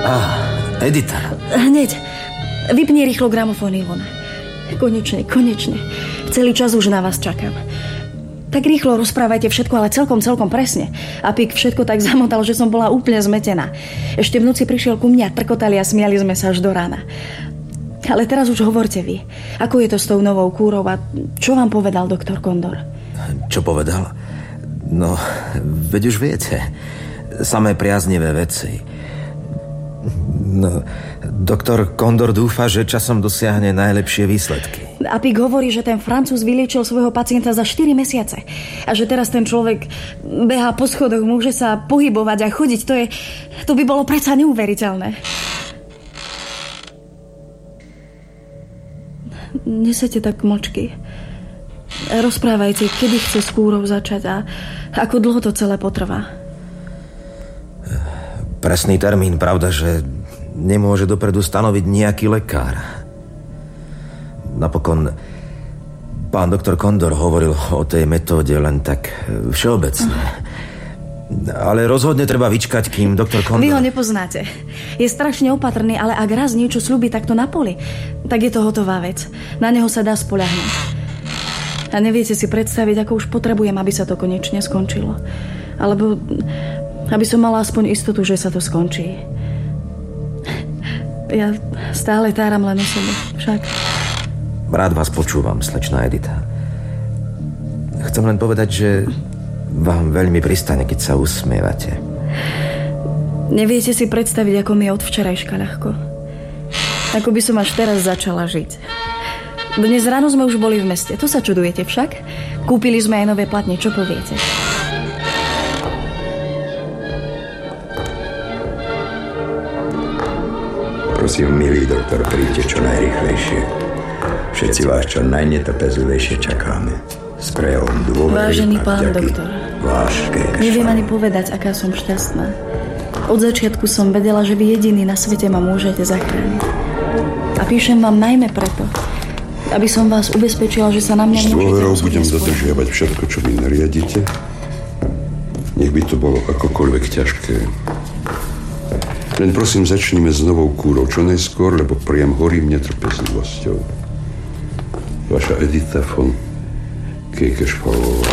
Edita. Hneď. Vypni rýchlo gramofón, Ilona. Konečne. Celý čas už na vás čakám. Tak rýchlo rozprávajte všetko, ale celkom presne. A Pik všetko tak zamotal, že som bola úplne zmetená. Ešte v noci prišiel ku mne, trkotali a smiali sme sa až do rána. Ale teraz už hovorte vy. Ako je to s tou novou kúrou a čo vám povedal doktor Kondor? Čo povedal? No, veď už viete. Samé priaznivé veci. No, doktor Kondor dúfa, že časom dosiahne najlepšie výsledky. A Pik hovorí, že ten Francúz vyliečil svojho pacienta za 4 mesiace. A že teraz ten človek behá po schodoch, môže sa pohybovať a chodiť. To by bolo predsa neuveriteľné. Nesete tak mlčky. Rozprávajte, kedy chce s kúrou začať a ako dlho to celé potrvá. Presný termín, pravda, že nemôže dopredu stanoviť nejaký lekár. Napokon pán doktor Kondor hovoril o tej metóde len tak všeobecne. Ale rozhodne treba vyčkať, kým doktor Kondor... Vy ho nepoznáte. Je strašne opatrný, ale ak raz niečo sľubí takto na poli, tak je to hotová vec. Na neho sa dá spoľahnúť. A neviete si predstaviť, ako už potrebujem, aby sa to konečne skončilo. Alebo aby som mala aspoň istotu, že sa to skončí. Ja stále táram len o sebe, však. Rád vás počúvam, slečná Edita. Chcem len povedať, že vám veľmi pristane, keď sa usmievate. Neviete si predstaviť, ako mi je od včerajška ľahko. Ako by som až teraz začala žiť. Dnes ráno sme už boli v meste. To sa čudujete však? Kúpili sme aj nové platne, čo poviete? Prosím, milý doktor, príďte čo najrýchlejšie. Všetci vás čo najnetrpezlivejšie čakáme. S prejavom dôvery. Vážený pán doktor, neviem ani povedať, aká som šťastná. Od začiatku som vedela, že vy jediný na svete ma môžete zachrániť. A píšem vám najmä preto, aby som vás ubezpečila, že sa na mňa môžete... S dôverou budem dodržiavať všetko, čo mi nariadite. Nech by to bolo akokoľvek ťažké. Len prosím, začnime s novou kúrou čo najskôr, lebo priam horím netrpezlivosťou. Vaša Edita von Kekešvalová.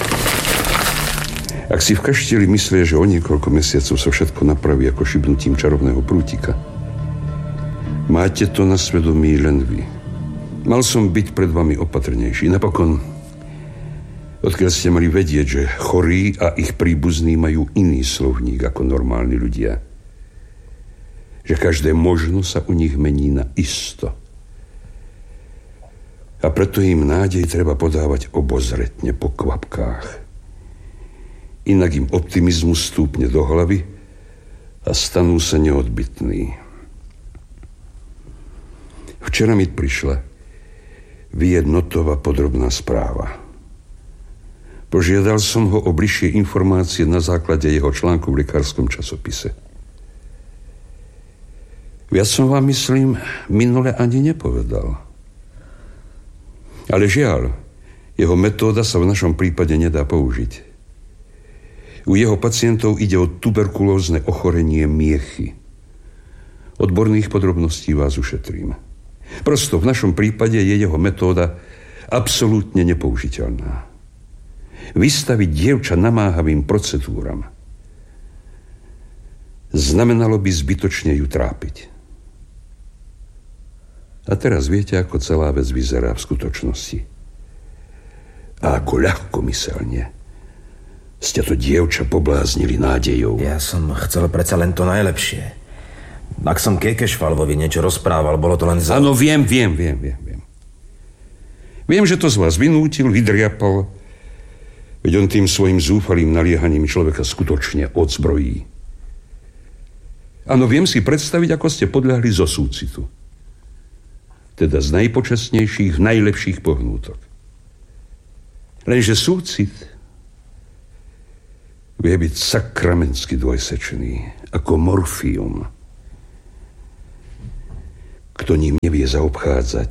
Ak si v kaštieli myslia, že o niekoľko mesiacov sa všetko napraví ako šibnutím čarovného prútika, máte to na svedomí len vy. Mal som byť pred vami opatrnejší. Napokon, odkiaľ ste mali vedieť, že chorí a ich príbuzní majú iný slovník ako normálni ľudia. Že každé možno sa u nich mení na isto. A preto im nádej treba podávať obozretne po kvapkách. Inak im optimizmus stúpne do hlavy a stanú sa neodbytní. Včera mi prišla vyjednotová podrobná správa. Požiadal som ho o bližšie informácie na základe jeho článku v lekárskom časopise. Viac som vám, myslím, minule ani nepovedal. Ale žiaľ, jeho metóda sa v našom prípade nedá použiť. U jeho pacientov ide o tuberkulózne ochorenie miechy. Odborných podrobností vás ušetrím. Prosto v našom prípade je jeho metóda absolútne nepoužiteľná. Vystaviť dievča namáhavým procedúram znamenalo by zbytočne ju trápiť. A teraz viete, ako celá vec vyzerá v skutočnosti. A ako ľahkomyselne ste to dievča pobláznili nádejou. Ja som chcel predsa len to najlepšie. Ak som Kekešvalovi niečo rozprával, bolo to len za... Áno, viem. Viem, že to z vás vynútil, vydriapal. Veď on tým svojim zúfalým naliehaním človeka skutočne odzbrojí. Áno, viem si predstaviť, ako ste podľahli zo súcitu. Teda z najpočasnejších, najlepších pohnútok. Lenže súcit vie byť sakramensky dvojsečný, ako morfium. Kto ním nevie zaobchádzať,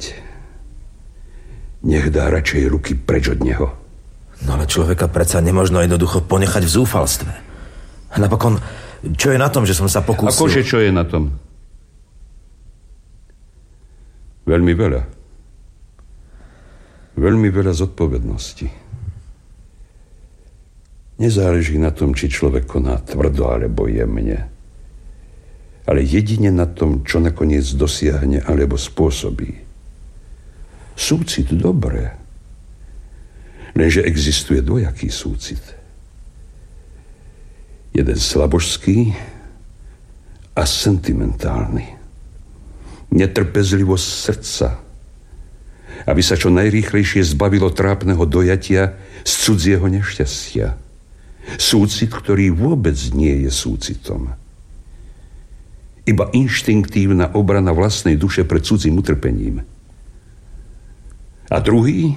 nech dá radšej ruky preč od neho. No ale človeka predsa nemožno jednoducho ponechať v zúfalstve. Napokon Čo je na tom, že som sa pokúsil... Akože čo je na tom? Veľmi veľa. Veľmi veľa zodpovedností. Nezáleží na tom, či človek koná tvrdo alebo jemne, ale jedine na tom, čo nakoniec dosiahne alebo spôsobí. Súcit dobré, lenže existuje dvojaký súcit. Jeden slabožský a sentimentálny. Netrpezlivosť srdca, aby sa čo najrýchlejšie zbavilo trápneho dojatia z cudzieho nešťastia. Súcit, ktorý vôbec nie je súcitom. Iba inštinktívna obrana vlastnej duše pred cudzím utrpením. A druhý,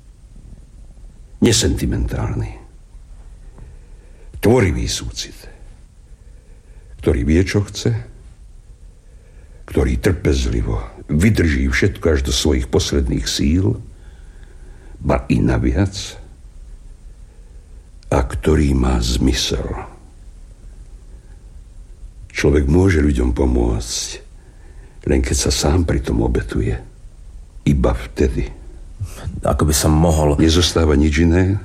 nesentimentálny, tvorivý súcit, ktorý vie, čo chce, ktorý trpezlivo vydrží všetko až do svojich posledných síl, ba i naviac, a ktorý má zmysel. Človek môže ľuďom pomôcť, len keď sa sám pri tom obetuje. Iba vtedy. Ako by som mohol... Nezostáva nič iné,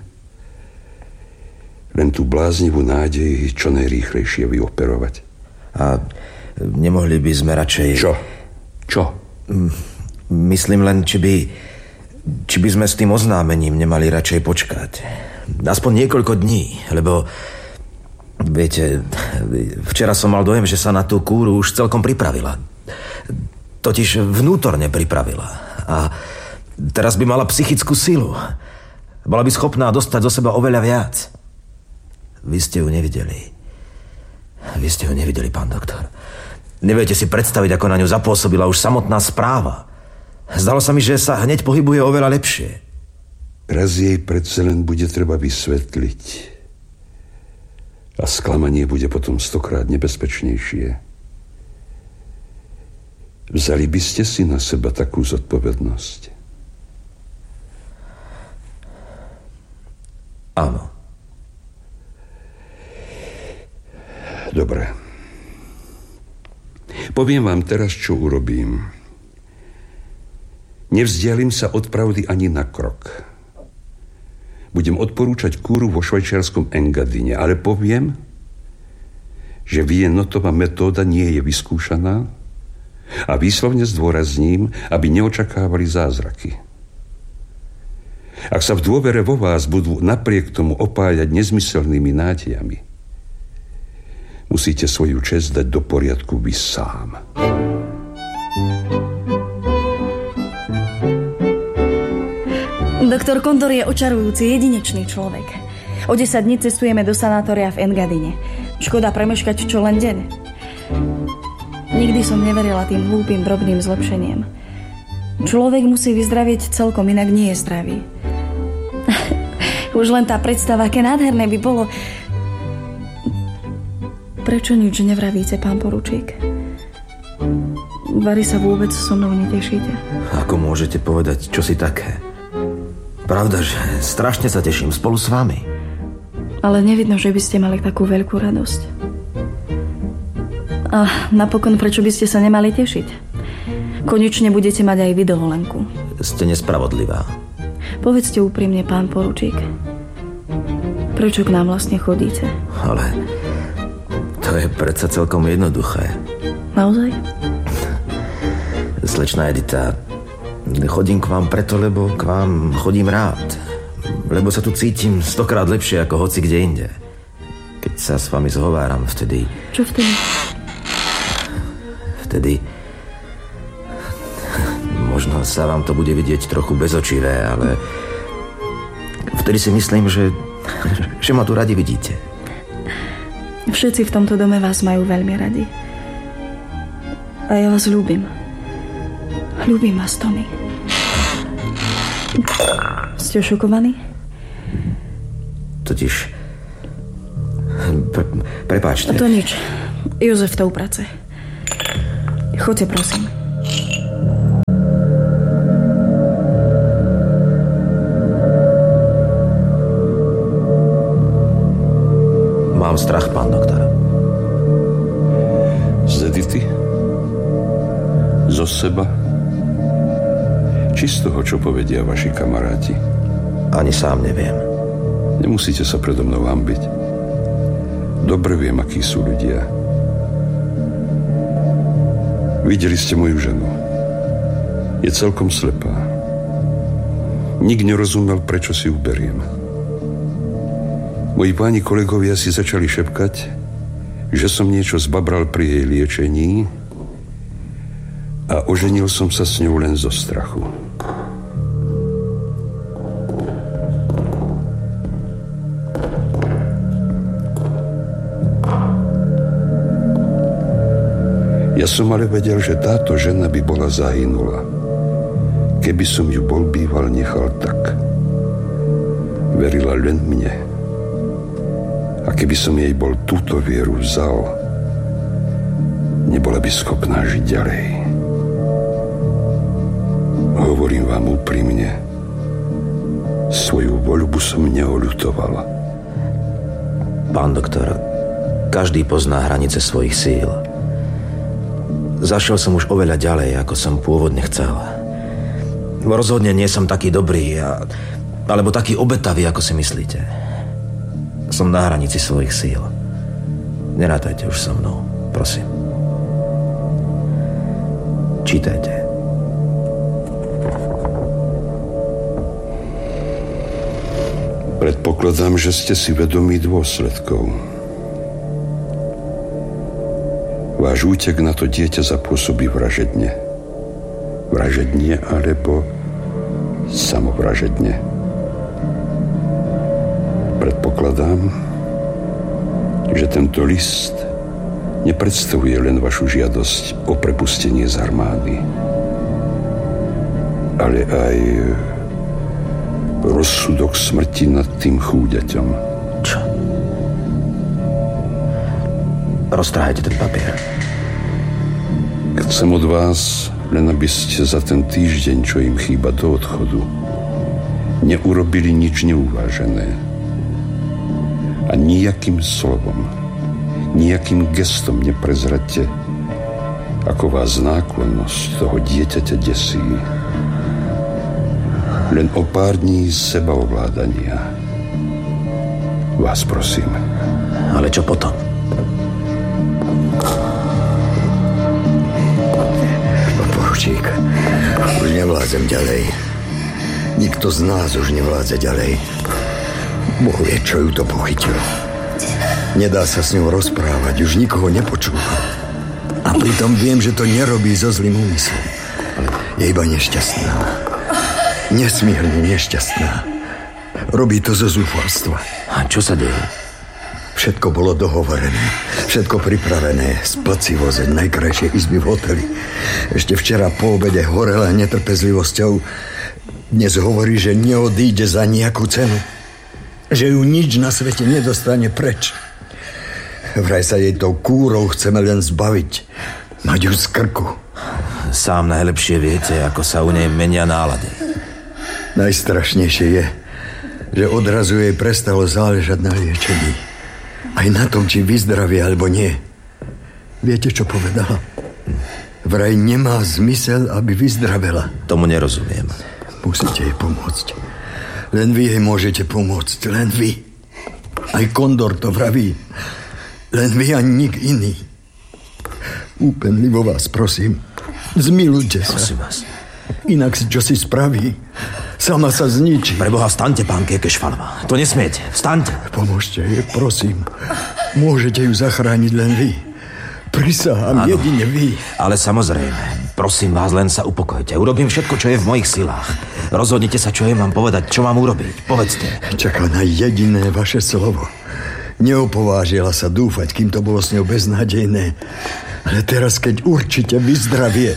len tú bláznivú nádej čo najrýchlejšie vyoperovať. A nemohli by sme radšej... Čo? Myslím len, či by sme s tým oznámením nemali radšej počkať. Aspoň niekoľko dní, lebo... Viete, včera som mal dojem, že sa na tú kúru už celkom pripravila. Totiž vnútorne pripravila. A teraz by mala psychickú silu. Bola by schopná dostať zo seba oveľa viac. Vy ste ju nevideli. Pán doktor. Neviete si predstaviť, ako na ňu zapôsobila už samotná správa. Zdalo sa mi, že sa hneď pohybuje oveľa lepšie. Raz jej predsa len bude treba vysvetliť. A sklamanie bude potom 100-krát nebezpečnejšie. Vzali by ste si na seba takú zodpovednosť? Áno. Dobre. Poviem vám teraz, čo urobím. Nevzdialím sa od pravdy ani na krok. Budem odporúčať kúru vo švajčiarskom Engadine, ale poviem, že Viennotová metóda nie je vyskúšaná a výslovne zdôrazním, aby neočakávali zázraky. Ak sa v dôvere vo vás budú napriek tomu opájať nezmyselnými nádejami, musíte svoju česť dať do poriadku vy sám. Doktor Kondor je očarujúci, jedinečný človek. O 10 dní cestujeme do sanátoria v Engadine. Škoda premeškať čo len deň. Nikdy som neverila tým hlúpým drobným zlepšeniem. Človek musí vyzdravieť celkom, inak nie je zdravý. Už len tá predstava, aké nádherné by bolo. Prečo nič nevravíte, pán poručík? Vary sa vôbec so mnou netešíte? Ako môžete povedať čosi také? Pravda, že strašne sa teším spolu s vami. Ale nevidno, že by ste mali takú veľkú radosť. A napokon, prečo by ste sa nemali tešiť? Konečne budete mať aj vy dovolenku. Ste nespravodlivá. Povedzte úprimne, pán poručík. Prečo k nám vlastne chodíte? Ale to je predsa celkom jednoduché. Naozaj? Slečná Edita, chodím k vám preto, lebo k vám chodím rád. Lebo sa tu cítim 100-krát lepšie ako hoci kde inde. Keď sa s vami zhováram, vtedy... Čo vtedy? Vtedy... Možno sa vám to bude vidieť trochu bezočivé, ale... Vtedy si myslím, že ma tu radi vidíte. Všetci v tomto dome vás majú veľmi radi. A ja vás ľúbim. Ľúbim vás, Tony. Ste šokovaní? Totiž... Prepáčte. To nič. Jozef to uprace. Choďte, prosím. Mám strach, pán doktor. identity? Zo seba? Či z toho, čo povedia vaši kamaráti? Ani sám neviem. Nemusíte sa predo mnou hanbiť. Dobre viem, akí sú ľudia. Videli ste moju ženu. Je celkom slepá. Nik nerozumel, prečo si ju beriem. Moji páni kolegovia si začali šepkať, že som niečo zbabral pri jej liečení a oženil som sa s ňou len zo strachu. Ja som ale vedel, že táto žena by bola zahynula, keby som ju bol býval nechal tak. Verila len mne. A keby som jej bol túto vieru vzal, nebola by schopná žiť ďalej. Hovorím vám úprimne, svoju voľbu som neoľutoval. Pán doktor, každý pozná hranice svojich síl. Zašiel som už oveľa ďalej, ako som pôvodne chcel. Rozhodne nie som taký dobrý, alebo taký obetavý, ako si myslíte. Som na hranici svojich síl. Nerátajte už so mnou, prosím. Čítajte. Predpokladám, že ste si vedomí dôsledkov. Váš útek na to dieťa zapôsobí vražedne. Vražedne alebo samovražedne. Predpokladám, že tento list nepredstavuje len vašu žiadosť o prepustenie z armády, ale aj rozsudok smrti nad tým chúďaťom. Čo? Roztrhajte ten papier. Chcem od vás, len aby ste za ten týždeň, čo im chýba do odchodu, neurobili nič neuvážené. A nijakým slovom, nijakým gestom neprezradte, ako vás náklonnosť toho dieťaťa desí. Len o pár dní sebaovládania. Vás prosím. Ale čo potom? Poručík, už nevládzem ďalej. Nikto z nás už nevládze ďalej. Boh vie, čo ju to pochytilo. Nedá sa s ňou rozprávať, už nikoho nepočúva. A pritom viem, že to nerobí so zlým úmyslom. Je iba nešťastná. Nesmierne nešťastná. Robí to zo zúfalstva. A čo sa deje? Všetko bolo dohovorené. Všetko pripravené. Spať si vo z najkrajšej izby v hoteli. Ešte včera po obede horela netrpezlivosťou. Dnes hovorí, že neodíde za nejakú cenu. Že ju nič na svete nedostane preč. Vraj sa jej tou kúrou chceme len zbaviť. Mať ju z krku. Sám najlepšie viete, ako sa u nej menia nálady. Najstrašnejšie je, že odrazu jej prestalo záležať na liečení. Aj na tom, či vyzdravie alebo nie. Viete, čo povedala? Vraj nemá zmysel, aby vyzdravela. Tomu nerozumiem. Musíte jej pomôcť. Len vy jej môžete pomôcť. Len vy. Aj Kondor to vraví. Len vy a nik iný. Úpenlivo vás prosím. Zmilujte sa. Prosím vás. Inak si čo si spraví. Sama sa zničí. Preboha, vstaňte, pán Kekešvanová. To nesmiete. Vstaňte. Pomôžte jej, prosím. Môžete ju zachrániť len vy. Prisahám, jedine vy. Ale samozrejme. Prosím vás, len sa upokojte. Urobím všetko, čo je v mojich silách. Rozhodnite sa, čo je mám povedať, čo mám urobiť. Povedzte. Čaká na jediné vaše slovo. Neopovážila sa dúfať, kým to bolo s ňou beznádejné. Ale teraz, keď určite vyzdravie.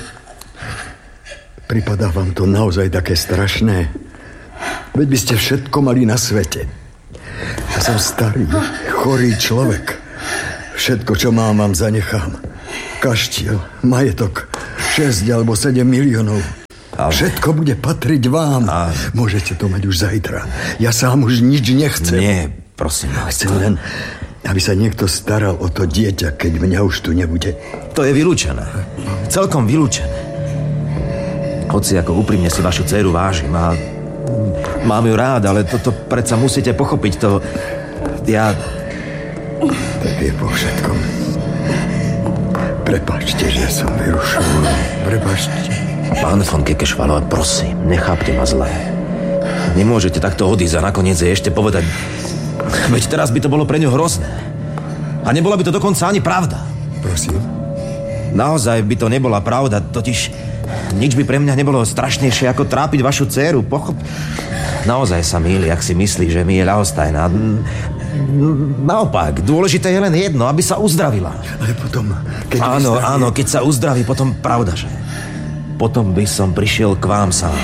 Pripadá vám to naozaj také strašné? Veď by ste všetko mali na svete. Ja som starý, chorý človek. Všetko, čo mám, vám zanechám. Kaštiel, majetok, 6 alebo 7 miliónov. Všetko bude patriť vám. Môžete to mať už zajtra. Ja sám už nič nechcem. Nie, prosím vás. Chcem len Aby sa niekto staral o to dieťa, keď mňa už tu nebude. To je vylúčené. Celkom vylúčené. Hoci ako úprimne si vašu dceru vážim a mám ju rád, ale toto predsa musíte pochopiť. To ja... Tak je po všetkom. Prepáčte, že som vyrušil. Prepáčte. Pán von Kekešvalová, prosím, nechápte ma zle. Nemôžete takto odísť a nakoniec je ešte povedať... Veď teraz by to bolo pre ňu hrozné. A nebola by to dokonca ani pravda. Prosím? Naozaj by to nebola pravda, totiž nič by pre mňa nebolo strašnejšie, ako trápiť vašu dcéru. Naozaj sa mýli, ak si myslí, že mi je ľahostajná. Naopak, dôležité je len jedno, aby sa uzdravila. Ale potom... Áno, keď sa uzdraví, potom pravda, že... Potom by som prišiel k vám sám.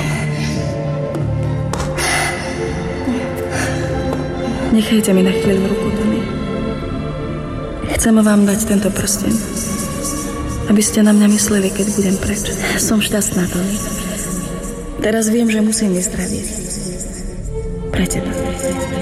Nechajte mi na chvíľu ruku, Tony. Chcem vám dať tento prsten, aby ste na mňa mysleli, keď budem preč. Som šťastná, Tony. Teraz viem, že musím vyzdraviť. Pre teba.